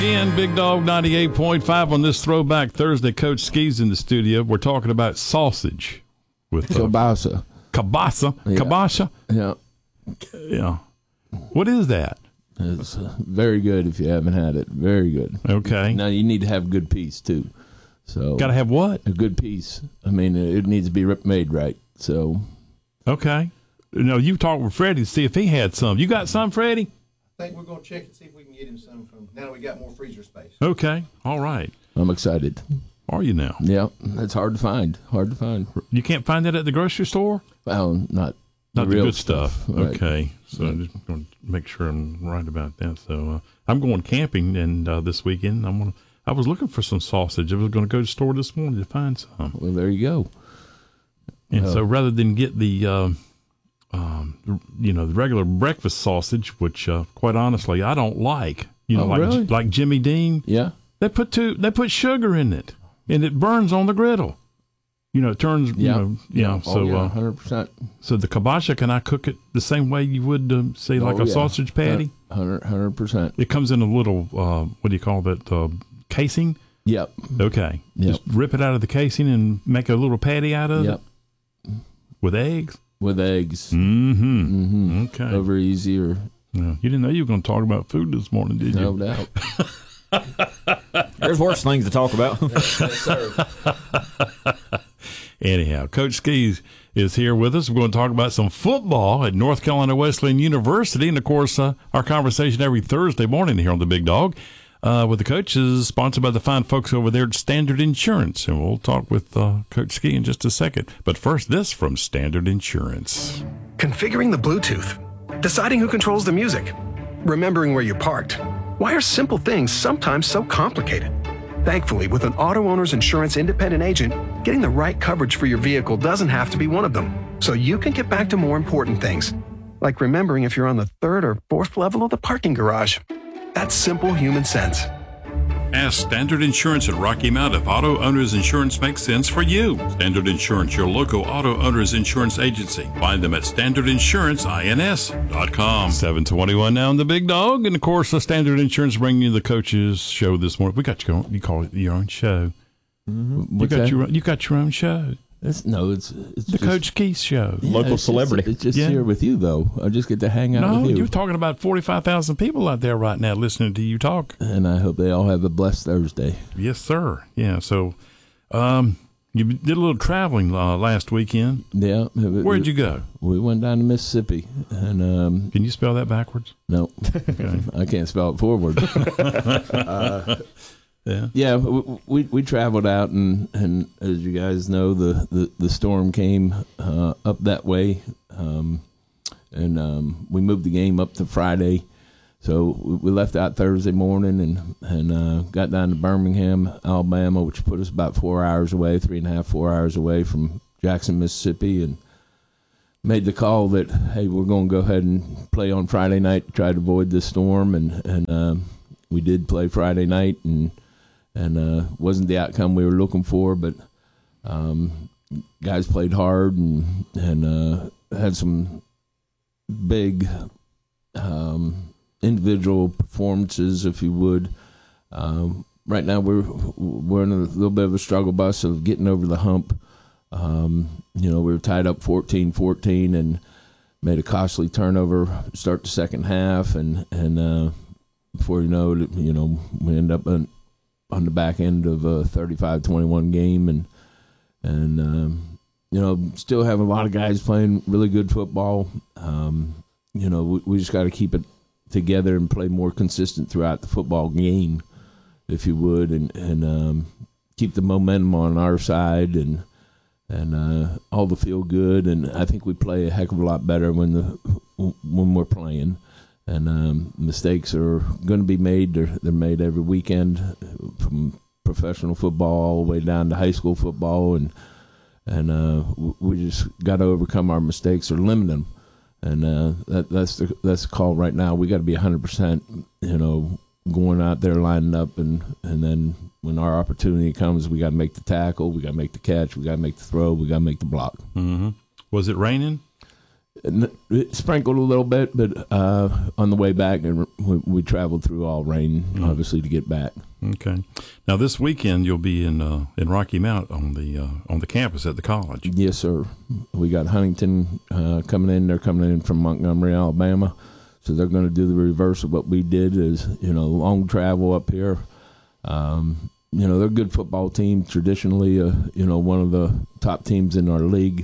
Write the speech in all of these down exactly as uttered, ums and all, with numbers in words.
And Big Dog ninety-eight point five on this Throwback Thursday. Coach Ski's in the studio. We're talking about sausage with uh, kielbasa. Kielbasa. Yeah. Kielbasa. Yeah. Yeah. What is that? It's uh, very good if you haven't had it. Very good. Okay. Now you need to have a good piece too. So got to have what? A good piece. I mean, it needs to be made right. So. Okay. You know, you talked with Freddie to see if he had some. You got some, Freddie? I think we're going to check and see if we can get him some from now that we got more freezer space. Okay. All right. I'm excited. Are you now? Yeah. It's hard to find. Hard to find. You can't find that at the grocery store? Well, not Not the, the real good stuff. stuff. Right. Okay. So I'm just going to make sure I'm right about that. So uh, I'm going camping and uh, this weekend. I'm gonna, I was looking for some sausage. I was going to go to the store this morning to find some. Well, there you go. And uh, so rather than get the... Uh, Um, you know, the regular breakfast sausage, which uh, quite honestly I don't like. You know, oh, like really? like Jimmy Dean. Yeah, they put two. They put sugar in it, and it burns on the griddle. You know, it turns. Yeah, You know, yeah. yeah. So, oh, yeah, uh, one hundred percent. So the kielbasa, can I cook it the same way you would uh, say like oh, a yeah. sausage patty? one hundred percent. It comes in a little. Uh, what do you call that? Uh, casing. Yep. Okay. Yep. Just rip it out of the casing and make a little patty out of yep. it. With eggs. With eggs. Mm-hmm. Mm-hmm. Okay. Over easy or. Yeah. You didn't know you were going to talk about food this morning, did you? No doubt. There's worse things to talk about. Yes, sir. Anyhow, Coach Skis is here with us. We're going to talk about some football at North Carolina Wesleyan University. And, of course, uh, our conversation every Thursday morning here on The Big Dog uh, with the coach is sponsored by the fine folks over there at Standard Insurance. And we'll talk with uh, Coach Ski in just a second. But first, this from Standard Insurance. Configuring the Bluetooth, deciding who controls the music, remembering where you parked. Why are simple things sometimes so complicated? Thankfully, with an Auto Owners Insurance independent agent, getting the right coverage for your vehicle doesn't have to be one of them. So you can get back to more important things, like remembering if you're on the third or fourth level of the parking garage. That's simple human sense. Ask Standard Insurance at Rocky Mount if Auto Owners Insurance makes sense for you. Standard Insurance, your local Auto Owners Insurance agency. Find them at standard insurance ins dot com. seven twenty-one now on The Big Dog. And, of course, the Standard Insurance bringing you the coaches show this morning. We got your own, you call it your own show. Mm-hmm. You got your, you got your own show. It's, no, it's, it's the just, Coach Keith show. Yeah, Local it's celebrity. Just, it's just Yeah. here with you, though. I just get to hang out No, with you. you're talking about forty-five thousand people out there right now listening to you talk. And I hope they all have a blessed Thursday. Yes, sir. Yeah, so um, you did a little traveling uh, last weekend. Yeah. Where'd you go? We went down to Mississippi. and um, Can you spell that backwards? No. Okay. I can't spell it forward. uh, Yeah. Yeah, we, we we traveled out, and, and as you guys know, the, the, the storm came uh, up that way, um, and um, we moved the game up to Friday. So we, we left out Thursday morning and and uh, got down to Birmingham, Alabama, which put us about four hours away, three and a half, four hours away from Jackson, Mississippi, and made the call that, hey, we're going to go ahead and play on Friday night to try to avoid this storm, and and um, we did play Friday night, and. And uh, wasn't the outcome we were looking for, but um, guys played hard and and uh, had some big um, individual performances, if you would. Um, right now, we're we're in a little bit of a struggle bus of getting over the hump. Um, you know, we were tied up fourteen fourteen and made a costly turnover to start the second half, and and uh, before you know it, you know, we end up in, on the back end of a thirty-five twenty-one game, and and um, you know, still have a lot of guys playing really good football. Um, you know, we, we just got to keep it together and play more consistent throughout the football game, if you would, and and um, keep the momentum on our side, and and uh, all the feel good. And I think we play a heck of a lot better when the when we're playing. And um, mistakes are going to be made. They're, they're made every weekend, from professional football all the way down to high school football. And and uh, we just got to overcome our mistakes or limit them. And uh, that, that's the that's the call right now. We got to be one hundred percent, you know, going out there lining up. And, and then when our opportunity comes, we got to make the tackle. We got to make the catch. We got to make the throw. We got to make the block. Mm-hmm. Was it raining? It sprinkled a little bit, but uh, on the way back, and we, we traveled through all rain, mm. obviously, to get back. Okay. Now this weekend you'll be in uh, in Rocky Mount on the uh, on the campus at the college. Yes, sir. We got Huntington uh, coming in. They're coming in from Montgomery, Alabama, so they're going to do the reverse of what we did. Is you know long travel up here. Um, you know they're a good football team. Traditionally, uh, you know one of the top teams in our league.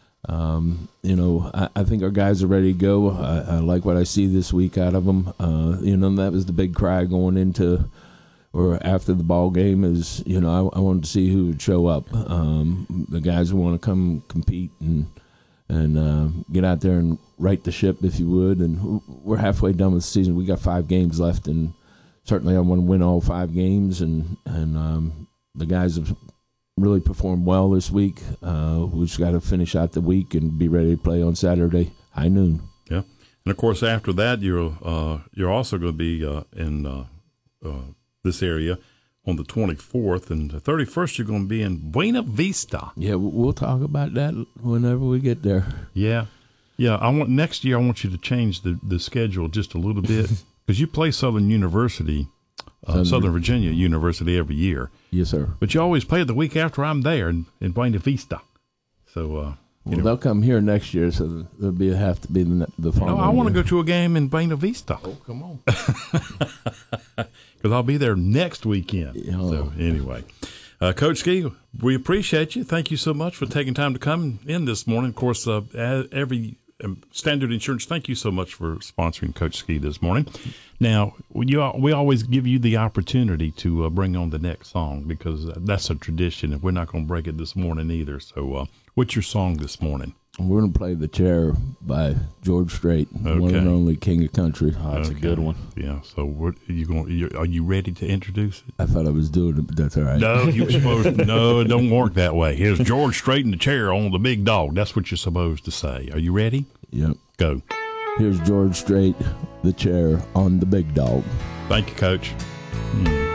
Um, you know, I, I think our guys are ready to go. I, I like what I see this week out of them. Uh, you know, that was the big cry going into or after the ball game is, you know, I, I wanted to see who would show up. Um, the guys who want to come compete and and uh, get out there and right the ship, if you would. And we're halfway done with the season. We got five games left, and certainly I want to win all five games. And and um, the guys have really performed well this week. Uh, we just got to finish out the week and be ready to play on Saturday, high noon. Yeah, and of course after that you're uh, you're also going to be uh, in uh, uh, this area on the twenty-fourth, and the thirty-first you're going to be in Buena Vista. Yeah, we'll talk about that whenever we get there. Yeah, yeah. I want next year. I want you to change the, the schedule just a little bit because you play Southern University. Uh, Southern, Southern Virginia University every year. Yes, sir. But you always play the week after I'm there in, in Buena Vista. So, uh, well, know. they'll come here next year, so there'll be have to be the, the following. No, I want to go to a game in Buena Vista. Oh, come on. Because I'll be there next weekend. Oh. So, anyway. Uh, Coach Ski, we appreciate you. Thank you so much for taking time to come in this morning. Of course, uh, every um, Standard Insurance, thank you so much for sponsoring Coach Ski this morning. Now, we, we always give you the opportunity to uh, bring on the next song because that's a tradition, and we're not going to break it this morning either. So uh, what's your song this morning? We're going to play The Chair by George Strait, okay. one and only king of country. Oh, that's okay. a good one. Yeah, so what, are, you going, you, are you ready to introduce it? I thought I was doing it, but that's all right. No, you're supposed to. No, it don't work that way. Here's George Strait in the chair on the big dog. That's what you're supposed to say. Are you ready? Yep. Go. Here's George Strait, The Chair on the big dog. Thank you, Coach. Hmm.